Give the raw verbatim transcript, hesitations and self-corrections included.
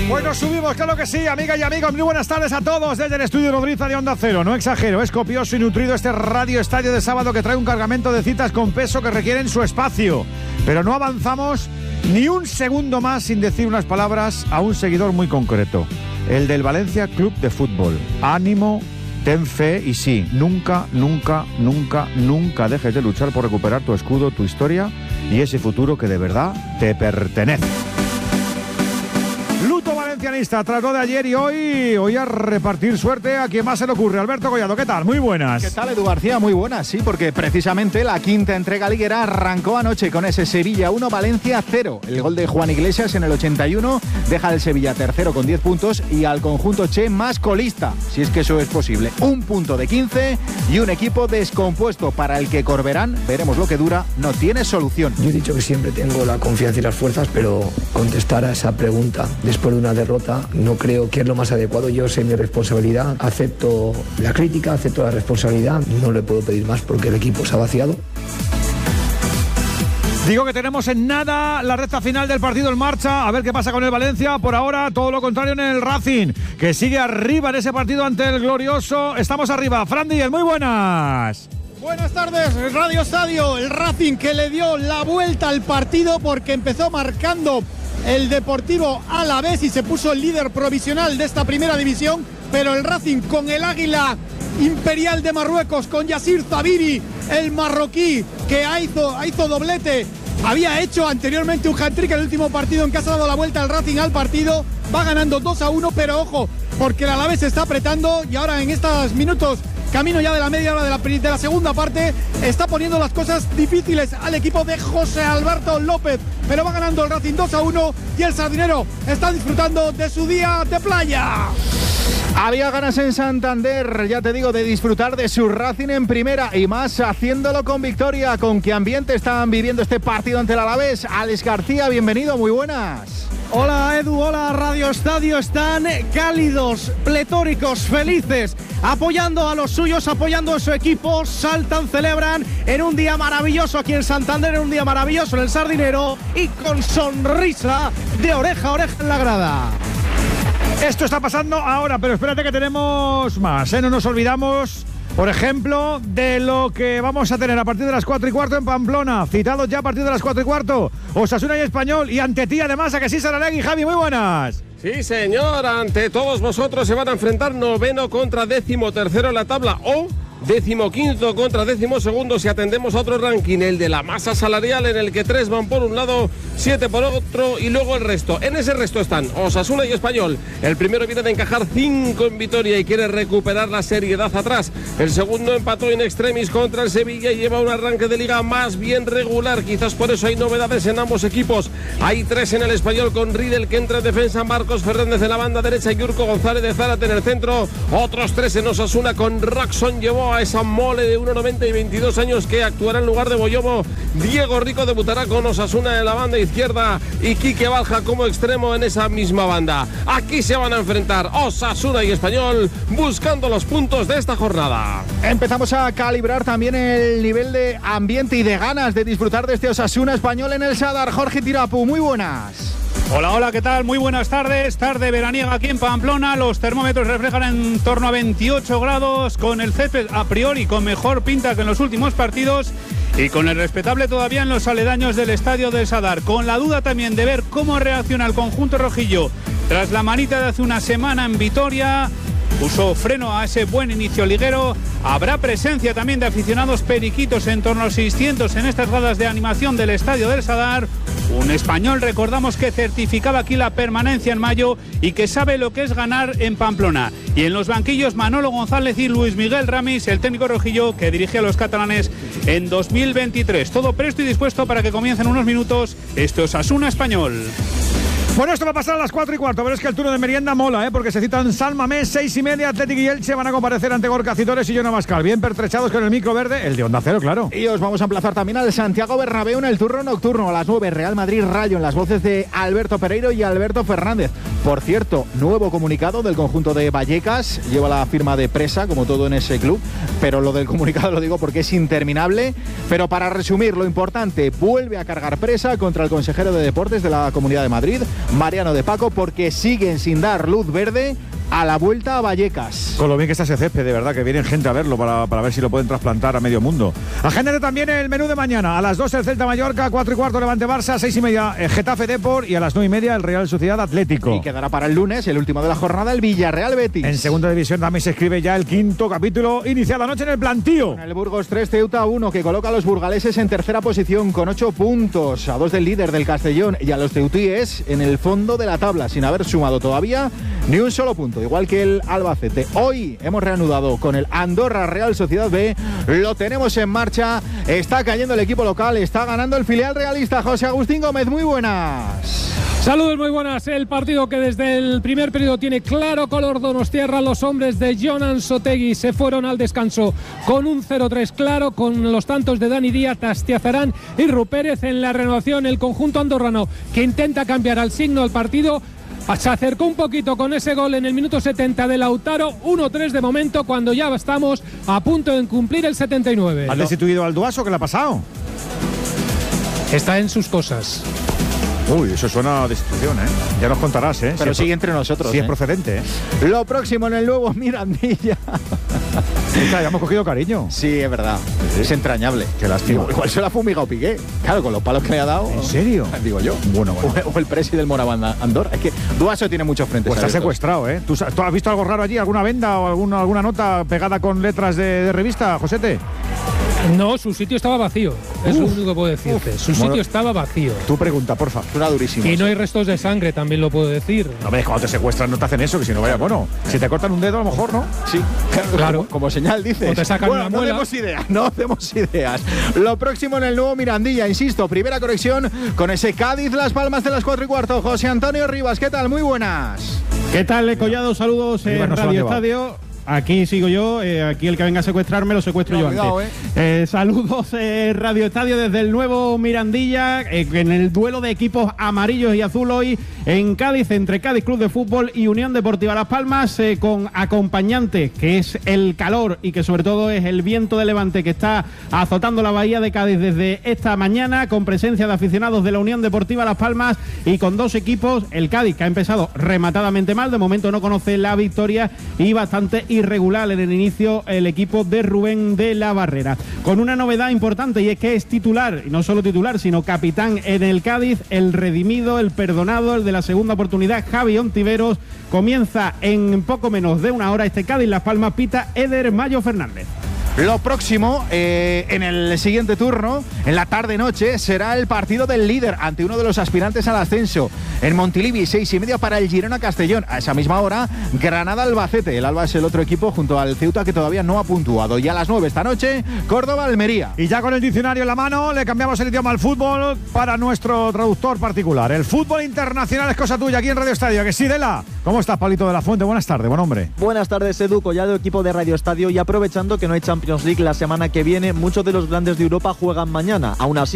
Bueno, subimos, claro que sí, amigas y amigos. Muy buenas tardes a todos desde el estudio Nodriza de Onda Cero. No exagero, es copioso y nutrido este radio estadio de sábado que trae un cargamento de citas con peso que requieren su espacio. Pero no avanzamos ni un segundo más sin decir unas palabras a un seguidor muy concreto. El del Valencia Club de Fútbol. Ánimo, ten fe y sí, nunca, nunca, nunca, nunca dejes de luchar por recuperar tu escudo, tu historia y ese futuro que de verdad te pertenece. Luto valencianista, tras lo de ayer y hoy, hoy a repartir suerte a quien más se le ocurre. Alberto Collado, ¿qué tal? Muy buenas. ¿Qué tal, Edu García? Muy buenas, sí, porque precisamente la quinta entrega liguera arrancó anoche con ese Sevilla uno, Valencia cero. El gol de Juan Iglesias en el ochenta y uno deja al Sevilla tercero con diez puntos y al conjunto Che más colista, si es que eso es posible. Un punto de quince y un equipo descompuesto para el que Corberán, veremos lo que dura, no tiene solución. Yo he dicho que siempre tengo la confianza y las fuerzas, pero contestar a esa pregunta después de una derrota no creo que es lo más adecuado. Yo sé mi responsabilidad, acepto la crítica, acepto la responsabilidad, no le puedo pedir más porque el equipo se ha vaciado. Digo que tenemos en nada la recta final del partido en marcha, a ver qué pasa con el Valencia. Por ahora todo lo contrario en el Racing, que sigue arriba en ese partido ante el glorioso. Estamos arriba. Fran Díez, muy buenas. Buenas tardes, Radio Estadio. El Racing que le dio la vuelta al partido porque empezó marcando el Deportivo Alavés y se puso el líder provisional de esta primera división, pero el Racing con el Águila Imperial de Marruecos, con Yassir Zabiri, el marroquí que hizo, hizo doblete, había hecho anteriormente un hat-trick en el último partido en que ha dado la vuelta al Racing al partido, va ganando dos a uno, pero ojo, porque el Alavés se está apretando y ahora en estos minutos, camino ya de la media hora de la, de la segunda parte, está poniendo las cosas difíciles al equipo de José Alberto López, pero va ganando el Racing dos a uno y el sardinero está disfrutando de su día de playa. Había ganas en Santander, ya te digo, de disfrutar de su Racing en primera y más haciéndolo con victoria. ¿Con qué ambiente están viviendo este partido ante el Alavés? Alex García, bienvenido, muy buenas. Hola Edu, hola Radio Estadio, están cálidos, pletóricos, felices, apoyando a los suyos, apoyando a su equipo, saltan, celebran en un día maravilloso aquí en Santander, en un día maravilloso en el Sardinero y con sonrisa de oreja a oreja en la grada. Esto está pasando ahora, pero espérate que tenemos más, ¿eh? No nos olvidamos, por ejemplo, de lo que vamos a tener a partir de las cuatro y cuarto en Pamplona. Citados ya a partir de las cuatro y cuarto, Osasuna y Español. Y ante ti, además, a que sí, Saralegui. Javi, muy buenas. Sí, señor, ante todos vosotros se van a enfrentar noveno contra décimo tercero en la tabla o décimo quinto contra décimo segundo si atendemos a otro ranking, el de la masa salarial, en el que tres van por un lado, siete por otro y luego el resto. En ese resto están Osasuna y Español. El primero viene de encajar cinco en Vitoria y quiere recuperar la seriedad atrás. El segundo empató in extremis contra el Sevilla y lleva un arranque de liga más bien regular. Quizás por eso hay novedades en ambos equipos. Hay tres en el Español con Riedel que entra en defensa, Marcos Fernández en la banda derecha y Yurko González de Zárate en el centro. Otros tres en Osasuna con Roxon llevó a esa mole de uno noventa y veintidós años que actuará en lugar de Boyomo. Diego Rico debutará con Osasuna en la banda izquierda y Quique Balja como extremo en esa misma banda. Aquí se van a enfrentar Osasuna y Español buscando los puntos de esta jornada. Empezamos a calibrar también el nivel de ambiente y de ganas de disfrutar de este Osasuna Español en el Sadar. Jorge Tirapu, muy buenas. Hola, hola, ¿qué tal? Muy buenas tardes. Tarde veraniega aquí en Pamplona. Los termómetros reflejan en torno a veintiocho grados, con el césped a priori con mejor pinta que en los últimos partidos y con el respetable todavía en los aledaños del estadio del Sadar. Con la duda también de ver cómo reacciona el conjunto rojillo tras la manita de hace una semana en Vitoria. Puso freno a ese buen inicio liguero. Habrá presencia también de aficionados periquitos, en torno a seiscientos en estas gradas de animación del estadio del Sadar. Un español, recordamos, que certificaba aquí la permanencia en mayo y que sabe lo que es ganar en Pamplona. Y en los banquillos Manolo González y Luis Miguel Ramis, el técnico rojillo que dirige a los catalanes en dos mil veintitrés. Todo presto y dispuesto para que comiencen unos minutos este Osasuna Español. Bueno, esto va a pasar a las cuatro y cuarto, pero es que el turno de merienda mola, ¿eh? Porque se citan San Mamés, seis y media, Atlético y Elche van a comparecer ante Gorka Citores y Joan Abascal, bien pertrechados con el micro verde, el de Onda Cero, claro. Y os vamos a emplazar también al Santiago Bernabéu en el turno nocturno a las nueve, Real Madrid Rayo, en las voces de Alberto Pereiro y Alberto Fernández. Por cierto, nuevo comunicado del conjunto de Vallecas, lleva la firma de Presa, como todo en ese club, pero lo del comunicado lo digo porque es interminable. Pero para resumir, lo importante, vuelve a cargar Presa contra el consejero de Deportes de la Comunidad de Madrid, Mariano de Paco, porque siguen sin dar luz verde a la vuelta a Vallecas. Con lo bien que está ese césped, de verdad, que vienen gente a verlo para, para ver si lo pueden trasplantar a medio mundo. Agéndate también el menú de mañana. A las dos el Celta Mallorca, cuatro y cuarto Levante Barça, seis y media el Getafe Depor y a las nueve y media el Real Sociedad Atlético. Y quedará para el lunes, el último de la jornada, el Villarreal Betis. En segunda división también se escribe ya el quinto capítulo inicial anoche en el plantío. Con el Burgos tres, Ceuta uno, que coloca a los burgaleses en tercera posición con ocho puntos, a dos del líder del Castellón y a los ceutíes en el fondo de la tabla, sin haber sumado todavía ni un solo punto, igual que el Albacete. Hoy hemos reanudado con el Andorra Real Sociedad B, lo tenemos en marcha, está cayendo el equipo local, está ganando el filial realista. José Agustín Gómez, muy buenas. Saludos, muy buenas. El partido que desde el primer periodo tiene claro color donostiarra. Los hombres de Jonan Sotegui se fueron al descanso con un cero tres claro, con los tantos de Dani Díaz, Astiazarán y Rupérez. En la renovación, el conjunto andorrano, que intenta cambiar al signo al partido, se acercó un poquito con ese gol en el minuto setenta de Lautaro. Uno tres de momento, cuando ya estamos a punto de cumplir el setenta y nueve. ¿Has destituido al Duaso? ¿Qué le ha pasado? Está en sus cosas. Uy, eso suena a destitución, ¿eh? Ya nos contarás, ¿eh? Pero si sigue entre nosotros. Si ¿eh? es procedente, ¿eh? Lo próximo en el nuevo Mirandilla. Ya hemos cogido cariño. Sí, es verdad. Sí. Es entrañable. Qué lástima. Igual, igual se la ha fumigado Piqué. Claro, con los palos que le ha dado. ¿En serio? Digo yo. Bueno, bueno. O, o el presi del Moraván Andorra. Es que Duaso tiene muchos frentes. Pues está abiertos. secuestrado, ¿eh? ¿Tú, ¿Tú has visto algo raro allí? ¿Alguna venda o alguna, alguna nota pegada con letras de, de revista, Josete? No, su sitio estaba vacío. Es Uf, lo único que puedo decirte. uf. Su sitio Bueno, estaba vacío. Tu pregunta, porfa. Suena durísimo. Y no hay restos de sangre, también lo puedo decir. No, ves, cuando te secuestran no te hacen eso, que si no vaya, bueno, si te cortan un dedo a lo mejor, ¿no? Sí, Claro. Como, como señal dices. O te sacan bueno, una no muela. demos ideas, no demos ideas. Lo próximo en el nuevo Mirandilla, insisto, primera conexión con ese Cádiz Las Palmas de las cuatro y cuarto. José Antonio Rivas, ¿qué tal? Muy buenas. ¿Qué tal, Collado? Saludos en Rivas, no se lo han Radio llevado. Estadio. Aquí sigo yo, eh, aquí el que venga a secuestrarme lo secuestro No, yo cuidado, antes. Eh. Eh, saludos eh, Radio Estadio desde el nuevo Mirandilla, eh, en el duelo de equipos amarillos y azul hoy en Cádiz, entre Cádiz Club de Fútbol y Unión Deportiva Las Palmas, eh, con acompañante que es el calor y que sobre todo es el viento de levante que está azotando la bahía de Cádiz desde esta mañana, con presencia de aficionados de la Unión Deportiva Las Palmas y con dos equipos, el Cádiz, que ha empezado rematadamente mal, de momento no conoce la victoria, y bastante irregular en el inicio el equipo de Rubén de la Barrera, con una novedad importante, y es que es titular, y no solo titular, sino capitán en el Cádiz, el redimido, el perdonado, el de la segunda oportunidad, Javi Ontiveros. Comienza en poco menos de una hora este Cádiz Las Palmas, pita Eder Mayo Fernández. Lo próximo, eh, en el siguiente turno, en la tarde-noche, será el partido del líder ante uno de los aspirantes al ascenso. En Montilivi, seis y media para el Girona Castellón. A esa misma hora, Granada-Albacete. El Alba es el otro equipo junto al Ceuta, que todavía no ha puntuado. Y a las nueve esta noche, Córdoba-Almería. Y ya con el diccionario en la mano, le cambiamos el idioma al fútbol para nuestro traductor particular. El fútbol internacional es cosa tuya aquí en Radio Estadio. ¿Que sí, Dela? ¿Cómo estás, Pablito de la Fuente? Buenas tardes, buen hombre. Buenas tardes, Edu, Collado, equipo de Radio Estadio. Y aprovechando que no hay Champions League la semana que viene, muchos de los grandes de Europa juegan mañana. Aún así,